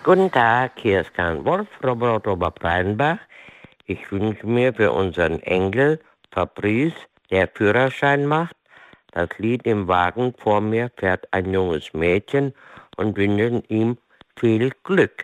Guten Tag, hier ist Karl Wolf, Robert Oberbreidenbach. Ich wünsche mir für unseren Enkel Fabrice, der Führerschein macht, das Lied "Im Wagen vor mir fährt ein junges Mädchen" und wünsche ihm viel Glück.